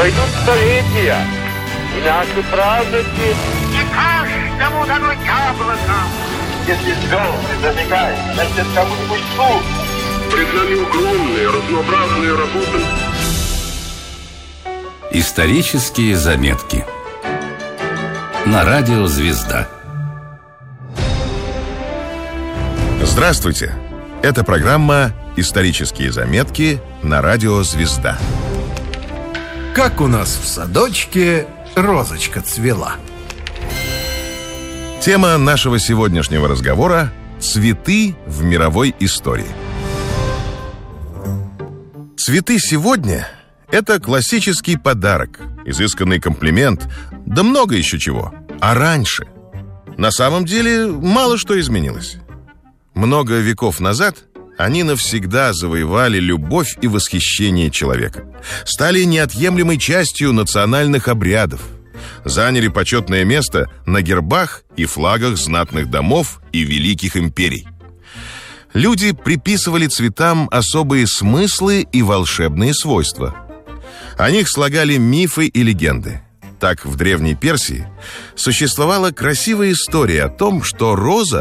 Пройдут столетия, и наши праздники... Не каждому дано яблоко. Если звезды зажигают, значит, кому-нибудь суд. Пред нами огромные, разнообразные работы. Исторические заметки на радио «Звезда». Здравствуйте! Это программа «Исторические заметки» на радио «Звезда». Как у нас в садочке розочка цвела. Тема нашего сегодняшнего разговора – цветы в мировой истории. Цветы сегодня – это классический подарок, изысканный комплимент, да много еще чего. А раньше? На самом деле мало что изменилось. Много веков назад они навсегда завоевали любовь и восхищение человека, стали неотъемлемой частью национальных обрядов, заняли почетное место на гербах и флагах знатных домов и великих империй. Люди приписывали цветам особые смыслы и волшебные свойства. О них слагали мифы и легенды. Так, в Древней Персии существовала красивая история о том, что роза